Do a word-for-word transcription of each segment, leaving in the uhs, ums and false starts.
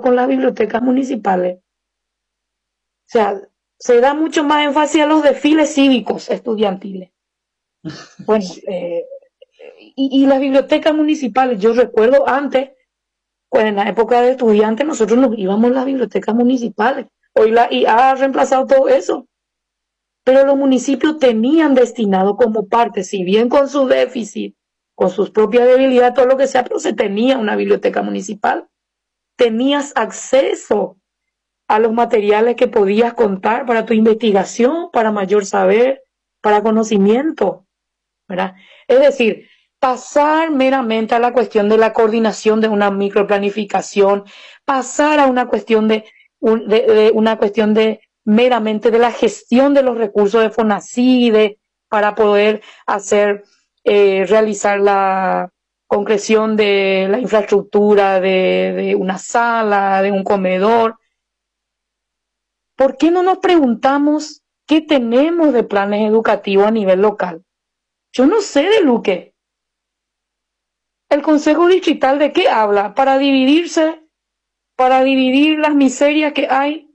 con las bibliotecas municipales. O sea, se da mucho más énfasis a los desfiles cívicos estudiantiles. Bueno, eh, y, y las bibliotecas municipales, yo recuerdo antes, pues en la época de estudiantes, nosotros nos íbamos a las bibliotecas municipales. Hoy la I A ha reemplazado todo eso. Pero los municipios tenían destinado como parte, si bien con su déficit, con sus propias debilidades, todo lo que sea, pero se tenía una biblioteca municipal. Tenías acceso a los materiales que podías contar para tu investigación, para mayor saber, para conocimiento, ¿verdad? Es decir, pasar meramente a la cuestión de la coordinación de una microplanificación, pasar a una cuestión de, de, de una cuestión de meramente de la gestión de los recursos de FONACYDE para poder hacer, eh, realizar la concreción de la infraestructura de, de una sala, de un comedor. ¿Por qué no nos preguntamos qué tenemos de planes educativos a nivel local? Yo no sé de Luque. ¿El Consejo Distrital de qué habla? ¿Para dividirse? ¿Para dividir las miserias que hay?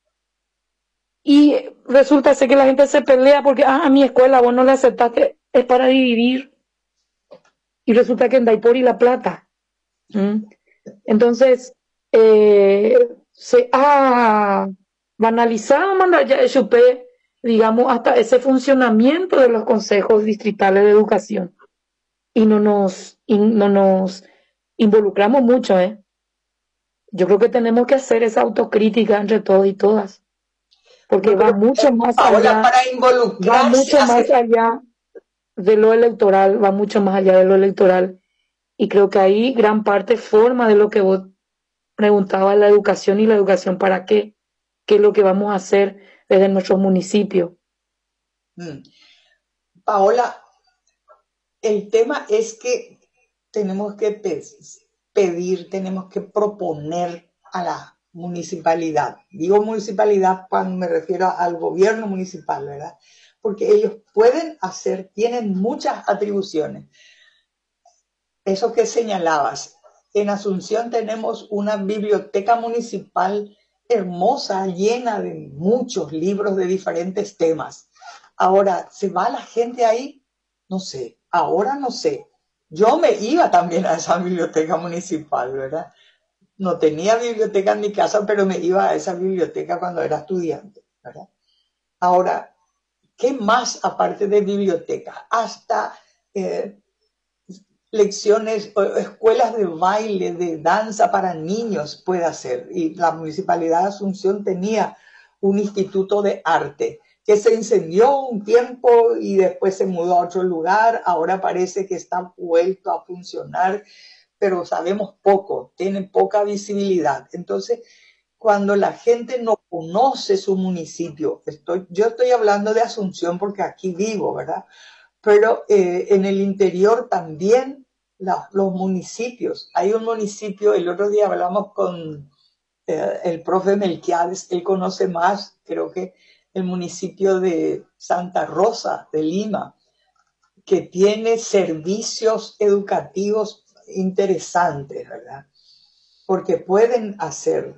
Y resulta ser que la gente se pelea porque, ah, a mi escuela vos no la aceptaste, es para dividir. Y resulta que en Daipor y La Plata. ¿Mm? Entonces, eh, se ha banalizado mandar ya H U P, digamos, hasta ese funcionamiento de los consejos distritales de educación. Y no nos, y no nos involucramos mucho, ¿eh? Yo creo que tenemos que hacer esa autocrítica entre todos y todas. Porque No, va pero, mucho más ahora allá, para va involucrarse, mucho hace- más allá de lo electoral, va mucho más allá de lo electoral. Y creo que ahí gran parte forma de lo que vos preguntabas, la educación y la educación para qué, qué es lo que vamos a hacer desde nuestros municipios. Mm. Paola, el tema es que tenemos que pe- pedir, tenemos que proponer a la municipalidad. Digo municipalidad cuando me refiero al gobierno municipal, ¿verdad? Porque ellos pueden hacer, tienen muchas atribuciones. Eso que señalabas, en Asunción tenemos una biblioteca municipal hermosa, llena de muchos libros de diferentes temas. Ahora, ¿se va la gente ahí? No sé, ahora no sé. Yo me iba también a esa biblioteca municipal, ¿verdad? No tenía biblioteca en mi casa, pero me iba a esa biblioteca cuando era estudiante, ¿verdad? Ahora, ¿qué más aparte de biblioteca? Hasta eh, lecciones, escuelas de baile, de danza para niños puede hacer. Y la Municipalidad de Asunción tenía un instituto de arte que se incendió un tiempo y después se mudó a otro lugar. Ahora parece que está vuelto a funcionar, pero sabemos poco, tiene poca visibilidad. Entonces, cuando la gente no conoce su municipio, estoy, yo estoy hablando de Asunción porque aquí vivo, ¿verdad? Pero eh, en el interior también la, los municipios. Hay un municipio, el otro día hablamos con eh, el profe Melquiades, él conoce más, creo que el municipio de Santa Rosa, de Lima, que tiene servicios educativos interesantes, ¿verdad? Porque pueden hacer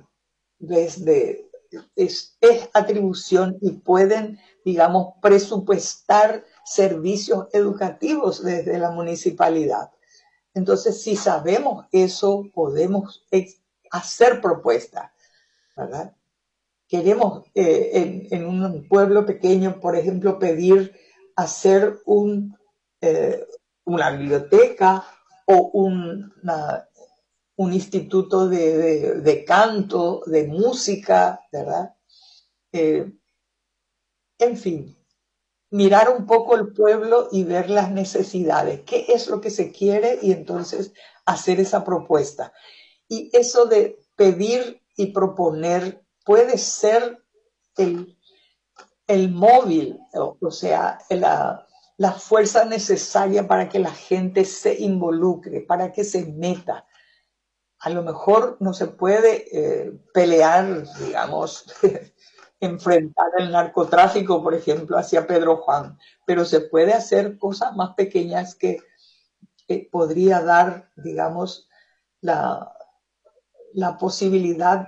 desde, es, es atribución y pueden, digamos, presupuestar servicios educativos desde la municipalidad. Entonces, si sabemos eso, podemos hacer propuestas, ¿verdad? Queremos eh, en, en un pueblo pequeño, por ejemplo, pedir hacer un, eh, una biblioteca o una, un instituto de, de, de canto, de música, ¿verdad? Eh, en fin, mirar un poco el pueblo y ver las necesidades, qué es lo que se quiere y entonces hacer esa propuesta. Y eso de pedir y proponer puede ser el, el móvil, o, o sea, la, la fuerza necesaria para que la gente se involucre, para que se meta. A lo mejor no se puede eh, pelear, digamos, enfrentar el narcotráfico, por ejemplo, hacia Pedro Juan, pero se puede hacer cosas más pequeñas que eh, podría dar, digamos, la, la posibilidad